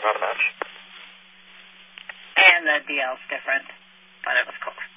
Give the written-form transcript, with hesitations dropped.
not a match. And the DL's different, but it was close.